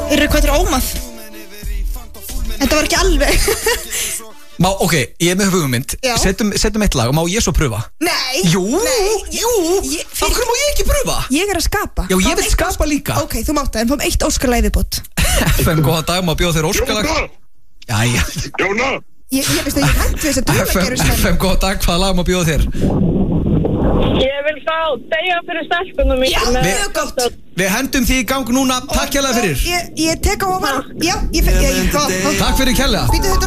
Hvað er ómað? Þetta var ekki alveg. Ok, ég er með hugmynd. Settum eitt lag og má ég svo pröfa? Nei. Jú. Af hverju má ég ekki pröfa? Ég er að skapa. Já, ég vil skapa líka. Ok, þú mátt það, en fáum 1 Óskarlag viðbót. FM, góðan dag, má bjóða þér Óskarlag. Jæja. Jóna. Ég veist að ég hætti þess að dulargerðismenn. FM, góðan dag, hvaða lag má bjóða þér? Ég vil fá Deyja fyrir stelpunum mín. Já, mjög gott. Við hendum því í gang núna. Takk kærlega fyrir. Ég tek á ofan. Já, Takk fyrir kærlega. Býtu, þetta